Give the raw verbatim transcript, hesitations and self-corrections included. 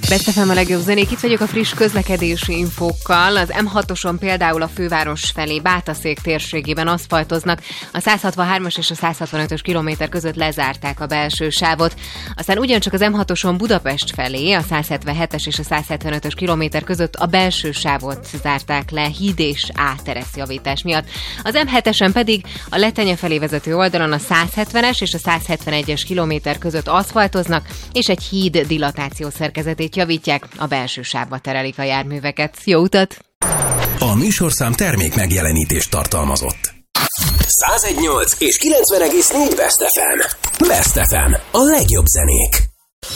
Best ef em a legjobb zenék, itt vagyok a friss közlekedési infókkal. Az em hatoson például a főváros felé Bátaszék térségében aszfaltoznak, a száz hatvanhármas és a száz hatvanötös kilométer között lezárták a belső sávot. Aztán ugyancsak az em hatoson Budapest felé, a száz hetvenhetes és a száz hetvenötös kilométer között a belső sávot zárták le híd és A-tereszjavítás miatt. Az em hetesen pedig a Letenye felé vezető oldalon a száz hetvenes és a száz hetvenegyes kilométer között aszfaltoznak, és egy híd dilatáció szerkezetét javítják, a belső sávba terelik a járműveket. Jó utat! A műsorszám termék megjelenítést tartalmazott. száz egy egész nyolc és kilencven egész négy Best ef em. Best ef em. A legjobb zenék.